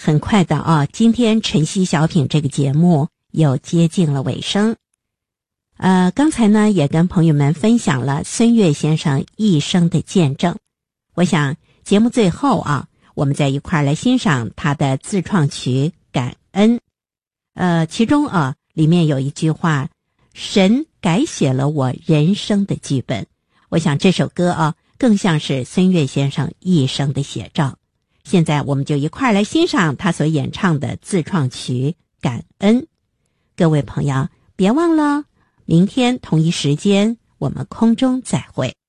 很快的啊，今天晨曦小品这个节目又接近了尾声。刚才呢也跟朋友们分享了孙越先生一生的见证。我想节目最后啊，我们再一块儿来欣赏他的自创曲《感恩》。其中啊里面有一句话，神改写了我人生的剧本。我想这首歌啊更像是孙越先生一生的写照。现在我们就一块儿来欣赏他所演唱的自创曲《感恩》。各位朋友别忘了明天同一时间我们空中再会。